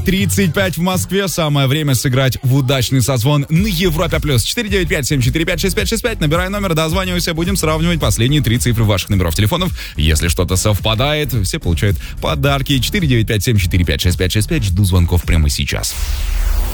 9:35 в Москве. Самое время сыграть в удачный созвон на Европе+. 495-745-6565. Набирай номер, дозванивайся. Будем сравнивать последние 3 цифры ваших номеров телефонов. Если что-то совпадает, все получают подарки. 495-745-6565. Жду звонков прямо сейчас.